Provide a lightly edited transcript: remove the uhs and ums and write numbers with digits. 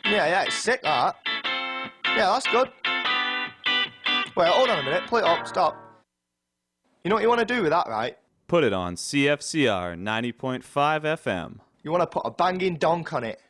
Yeah, it's sick, that. Yeah, that's good. Wait, hold on a minute. Play it up. Stop. You know what you want to do with that, right? Put it on CFCR 90.5 FM. You want to put a banging donk on it.